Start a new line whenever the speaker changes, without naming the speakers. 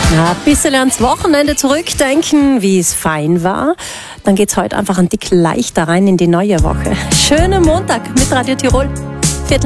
Ja, ein bisschen ans Wochenende zurückdenken, wie es fein war. Dann geht's heute einfach ein Tick leichter rein in die neue Woche. Schönen Montag mit Radio Tirol.